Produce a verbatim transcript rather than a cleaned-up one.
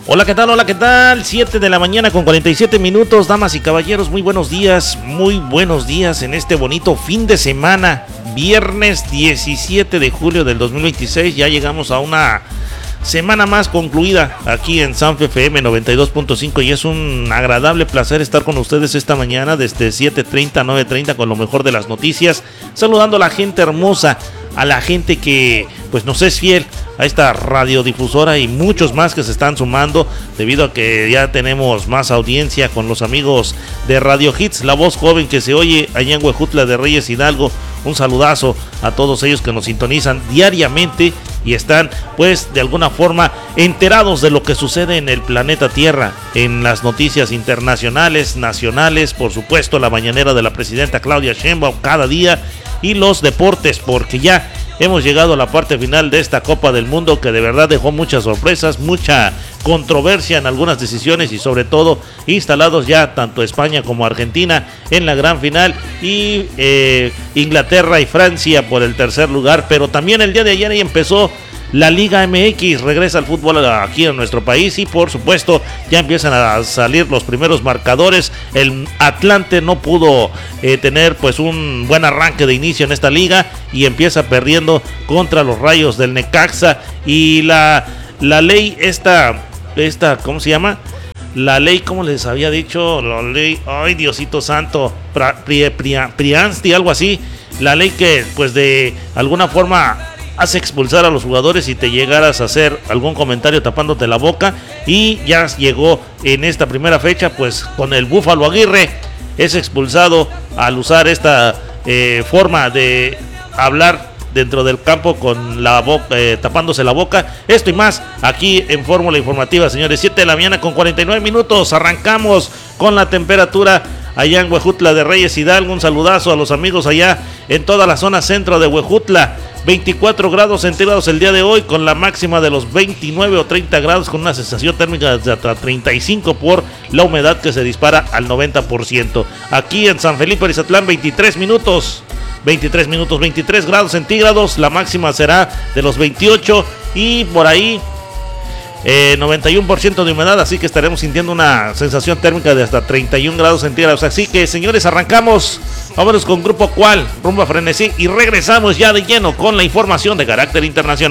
Hola, ¿qué tal? Hola, ¿qué tal? siete de la mañana con cuarenta y siete minutos, damas y caballeros, muy buenos días, muy buenos días en este bonito fin de semana, viernes diecisiete de julio del dos mil veintiséis, ya llegamos a una semana más concluida aquí en Sanfe F M noventa y dos punto cinco y es un agradable placer estar con ustedes esta mañana desde siete treinta a nueve treinta con lo mejor de las noticias, saludando a la gente hermosa, a la gente que pues nos es fiel a esta radiodifusora y muchos más que se están sumando debido a que ya tenemos más audiencia con los amigos de Radio Hits, la voz joven que se oye allá en Huejutla de Reyes Hidalgo. Un saludazo a todos ellos que nos sintonizan diariamente y están pues de alguna forma enterados de lo que sucede en el planeta Tierra, en las noticias internacionales, nacionales, por supuesto la mañanera de la presidenta Claudia Sheinbaum cada día y los deportes, porque ya hemos llegado a la parte final de esta Copa del Mundo que de verdad dejó muchas sorpresas, mucha controversia en algunas decisiones y sobre todo instalados ya tanto España como Argentina en la gran final y eh, Inglaterra y Francia por el tercer lugar, pero también el día de ayer empezó la Liga M X, regresa al fútbol aquí en nuestro país y por supuesto ya empiezan a salir los primeros marcadores. El Atlante no pudo eh, tener pues un buen arranque de inicio en esta liga y empieza perdiendo contra los Rayos del Necaxa y la, la ley esta, esta, ¿cómo se llama? La ley, como les había dicho, la ley, ay Diosito santo, pri, pri, Priansti, algo así, la ley que pues de alguna forma hace expulsar a los jugadores si te llegaras a hacer algún comentario tapándote la boca y ya llegó en esta primera fecha pues con el Búfalo Aguirre, es expulsado al usar esta eh, forma de hablar dentro del campo con la boca, eh, tapándose la boca. Esto y más aquí en Fórmula Informativa, señores. Siete de la mañana con cuarenta y nueve minutos, arrancamos con la temperatura allá en Huejutla de Reyes Hidalgo. Un saludazo a los amigos allá en toda la zona centro de Huejutla. veinticuatro grados centígrados el día de hoy con la máxima de los veintinueve o treinta grados con una sensación térmica de hasta treinta y cinco por la humedad que se dispara al noventa por ciento. Aquí en San Felipe Arizatlán veintitrés minutos, veintitrés minutos, veintitrés grados centígrados, la máxima será de los veintiocho y por ahí Eh, noventa y uno por ciento de humedad, así que estaremos sintiendo una sensación térmica de hasta treinta y un grados centígrados. Así que, señores, arrancamos. Vámonos con Grupo Cual, rumbo a frenesí y regresamos ya de lleno con la información de carácter internacional.